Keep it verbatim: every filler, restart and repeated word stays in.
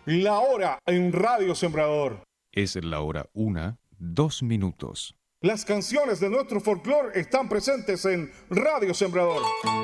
La hora en Radio Sembrador. Es la hora una, dos minutos. Las canciones de nuestro folclore están presentes en Radio Sembrador.